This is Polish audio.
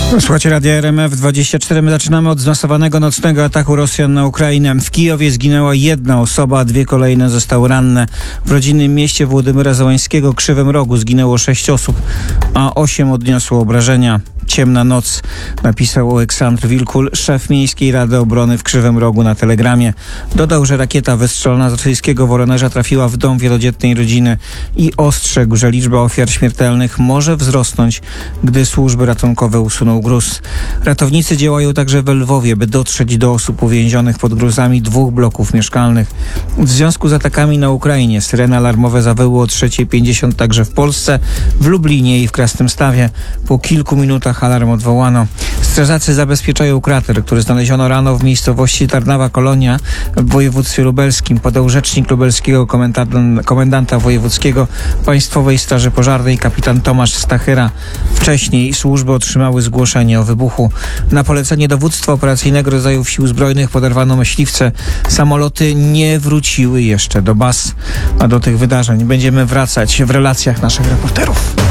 Słuchajcie Radia RMF24. My zaczynamy od zmasowanego nocnego ataku Rosjan na Ukrainę. W Kijowie zginęła jedna osoba, a 2 kolejne zostały ranne. W rodzinnym mieście Włodymyra Załańskiego, Krzywym Rogu, zginęło 6 osób, a 8 odniosło obrażenia. Ciemna noc, napisał Aleksandr Wilkul, szef Miejskiej Rady Obrony w Krzywym Rogu na Telegramie. Dodał, że rakieta wystrzelona z rosyjskiego Woronerza trafiła w dom wielodzietnej rodziny i ostrzegł, że liczba ofiar śmiertelnych może wzrosnąć, gdy służby ratunkowe usuną gruz. Ratownicy działają także we Lwowie, by dotrzeć do osób uwięzionych pod gruzami 2 bloków mieszkalnych. W związku z atakami na Ukrainie syreny alarmowe zawyły o 3:50 także w Polsce, w Lublinie i w Krasnymstawie. Po kilku minutach alarm odwołano. Strażacy zabezpieczają krater, który znaleziono rano w miejscowości Tarnawa Kolonia w województwie lubelskim, podał rzecznik lubelskiego komendanta wojewódzkiego Państwowej Straży Pożarnej kapitan Tomasz Stachyra. Wcześniej służby otrzymały zgłoszenie o wybuchu. Na polecenie dowództwa operacyjnego rodzajów sił zbrojnych poderwano myśliwce. Samoloty nie wróciły jeszcze do baz. A do tych wydarzeń będziemy wracać w relacjach naszych reporterów.